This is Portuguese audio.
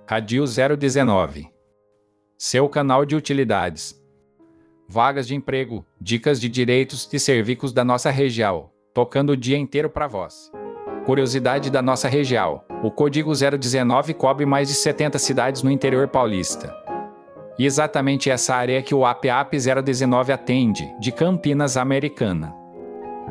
Radio 019. Seu canal de utilidades. Vagas de emprego, dicas de direitos e serviços da nossa região, tocando o dia inteiro para vós. Curiosidade da nossa região. O código 019 cobre mais de 70 cidades no interior paulista. E exatamente essa área que o APAP 019 atende, de Campinas Americana.